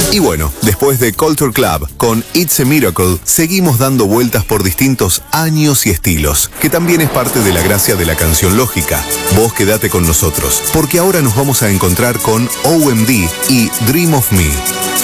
Y bueno, después de Culture Club con It's a Miracle, seguimos dando vueltas por distintos años y estilos, que también es parte de la gracia de la canción lógica. Vos quedate con nosotros, porque ahora nos vamos a encontrar con OMD y Dream of Me.